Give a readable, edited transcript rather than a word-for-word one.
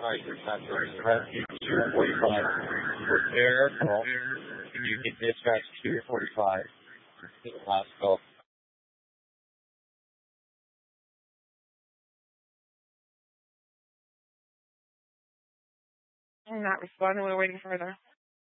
Alright, dispatcher, rescue 245. Air, call. You can dispatch 245. Last call. I'm not responding. We're waiting further.